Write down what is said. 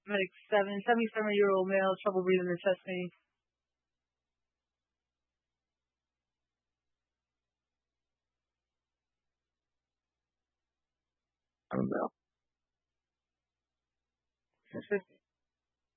like 77-year-old male, trouble breathing or chest pain. I don't know. 650.